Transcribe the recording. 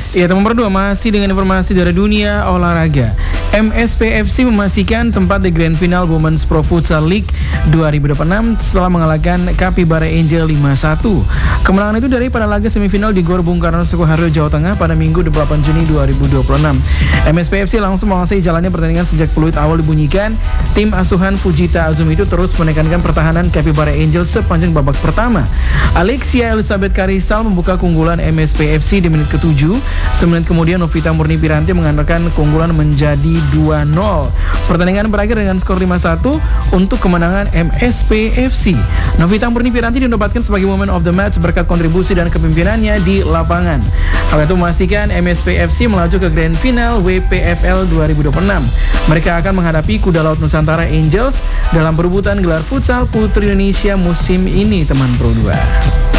Ya, teman berdua masih dengan informasi dari dunia olahraga. MSPFC memastikan tempat di Grand Final Women's Pro Futsal League 2026 setelah mengalahkan Capybara Angel 5-1. Kemenangan itu dari pada laga semifinal di Gor Bung Karno Sukoharjo, Jawa Tengah pada Minggu 8 Juni 2026. MSPFC langsung menguasai jalannya pertandingan sejak peluit awal dibunyikan. Tim asuhan Fujita Azumi itu terus menekankan pertahanan Capybara Angel sepanjang babak pertama. Alexia Elizabeth Karisal membuka keunggulan MSPFC di menit ke-7. Semenit kemudian Novita Murni Piranti mengandalkan keunggulan menjadi 2-0. Pertandingan berakhir dengan skor 5-1 untuk kemenangan MSPFC. Novita Murni Piranti dinobatkan sebagai woman of the match berkat kontribusi dan kepemimpinannya di lapangan. Hal itu memastikan MSPFC melaju ke Grand Final WPFL 2026. Mereka akan menghadapi Kuda Laut Nusantara Angels dalam perebutan gelar futsal Putri Indonesia musim ini, teman Pro 2.